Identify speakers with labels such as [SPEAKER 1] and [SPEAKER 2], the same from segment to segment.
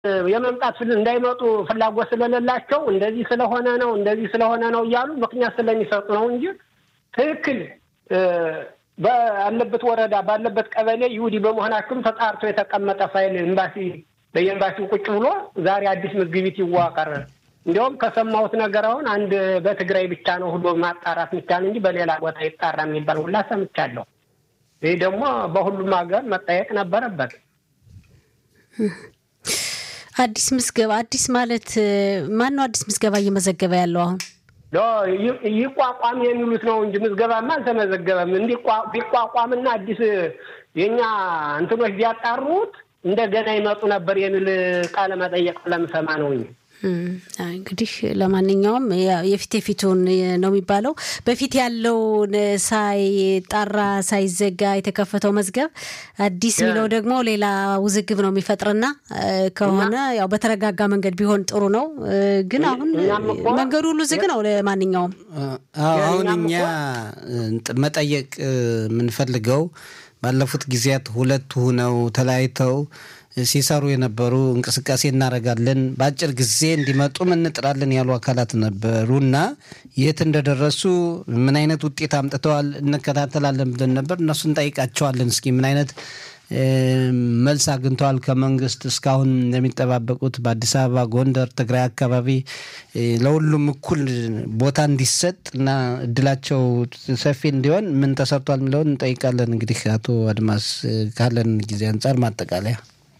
[SPEAKER 1] የመምጣት እንዳይመጡ ፍላጎት ስለሌላቸው እንደዚህ ስለሆነ ነው እያሉ ምክንያት ስለሚሰጡ ነው እንጂ ትክክል ባለበት ወረዳ ባለበት ቀበሌ ይሁዲ በመሆናቸው ተጣርቶ የተቀመጠ ፋይል በኤምባሲው ቁጭ ብሎ ዛሬ አዲስ ምዝግቢት ይዋቀር እንደውም ከሰማሁት ነገር አሁን አንድ በትግራይ ብቻ ነው ሁሉ ማጣራት የሚቻል እንጂ በሌላ ቦታ ይጣራ የሚባል ሁላ ሰምቻለሁ። ይሄ ደግሞ በሁሉም ሀገር መጠየቅ ነበረበት።
[SPEAKER 2] አዲስ ምዝገባ አዲስ ማለት ማን ነው? አዲስ ምዝገባ እየመዘገበ ያለው አሁን
[SPEAKER 1] ይቋቋም የሚሉት ነው እንጂ ምዝገባማ አልተመዘገበም። ቢቋቋምና አዲስ የኛ እንትኖች ቢያጣሩት እንደገና ይመጡ ነበር የሚል ቃለ መጠየቅ ለምሰማ ነው እንጂ
[SPEAKER 2] እንግዲህ ለማንኛውም የፊቱን ነው የሚባለው። በፊት ያለው ሳይጣራ ሳይዘጋ የተከፈተው መዝገብ አዲስ ሚለው ደግሞ ሌላ ውዝግብ ነው የሚፈጥርና ከሆነ ያው በተረጋጋ መንገድ ቢሆን ጥሩ ነው። ግን አሁን መንገዱ ሁሉ ዝግ ነው ለማንኛውም።
[SPEAKER 3] አሁን እኛ መጠየቅ የምንፈልገው ባለፉት ጊዜያት ሁለት ሆነው ተለያይተው ሲሰሩ የነበሩ እንቅስቃሴ እናረጋለን በአጭር ጊዜ እንዲመጡ እንጥራለን ያሉ አካላት ነበሩና የት እንደደረሱ ምን አይነት ውጤት አምጥተዋል እንከታተላለን ብለን ነበር። እነሱን ጠይቃቸዋለን። እስኪ ምን አይነት መልስ አግኝተዋል ከመንግስት? እስካሁን እንደሚጠባበቁት በአዲስ አበባ፣ ጎንደር፣ ትግራይ አካባቢ ለሁሉም እኩል ቦታ እንዲሰጥና እድላቸው ሰፊ እንዲሆን ምን ተሰርቷል የሚለውን እንጠይቃለን። እንግዲህ አቶ አድማስ ካለን ጊዜ አንፃር ማጠቃለያ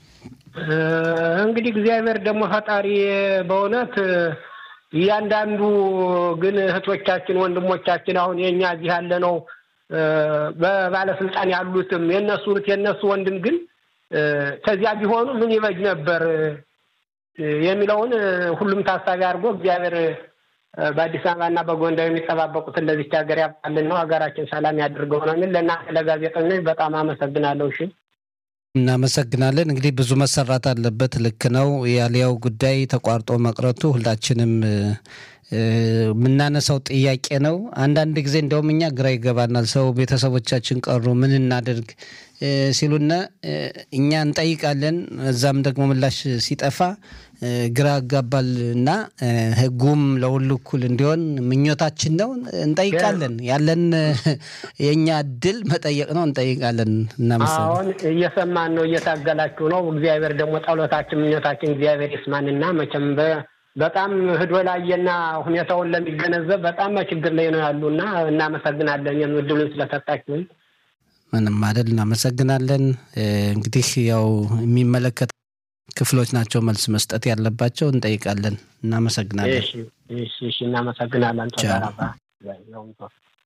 [SPEAKER 1] እንግዲህ እግዚአብሔር ደግሞ ፈጣሪ በእውነት እያንዳንዱ ግን እህቶቻችን ወንድሞቻችን አሁን የኛ እዚህ ያለ ነው በባለስልጣን ያሉትም የነሱ ወንድም ግን ከዚያ ቢሆኑ ምን ይበጅ ነበር የሚለውን ሁሉም ታሳቢ አድርጎ እግዚአብሔር በአዲስ አበባና በጎንደር የሚጠባበቁት ለዚህ ሀገር ያባልን ነው ሀገራችን ሰላም ያድርገው ነው። ለእናንተ ለጋዜጠኞች በጣም አመሰግናለሁ። እሺ
[SPEAKER 3] እናመሰግናለን። እንግዲህ ብዙ መሰራት አለበት። ልክ ነው። ያሊያው ጉዳይ ተቋርጦ መቅረቱ ሁላችንም ምናነሳው ጥያቄ ነው። አንዳንድ ጊዜ እንደውም እኛ ግራ ይገባናል። ሰው ቤተሰቦቻችን ቀሩ ምን እናድርግ ሲሉና እኛ እንጠይቃለን። እዛም ደግሞ ምላሽ ሲጠፋ ግራ ያጋባልና ህጉም ለሁሉ እኩል እንዲሆን ምኞታችን ነው። እንጠይቃለን። ያለን የኛ እድል መጠየቅ ነው። እንጠይቃለን። እናመሰግናለን።
[SPEAKER 1] አሁን እየሰማን ነው፣ እየታገላችሁ ነው። እግዚአብሔር ደግሞ ጸሎታችን ምኞታችን እግዚአብሔር ይስማንና መቼም በጣም ህዶ ላይና ሁኔታውን ለሚገነዘብ በጣም ችግር ላይ ነው ያሉና እናመሰግናለን የምድሉን ስለሰጣችሁ።
[SPEAKER 3] ምንም አይደል። እናመሰግናለን። እንግዲህ ያው የሚመለከት ክፍሎች ናቸው መልስ መስጠት ያለባቸው። እንጠይቃለን። እናመሰግናለን።
[SPEAKER 1] እሺ እናመሰግናለን። ተባረካ።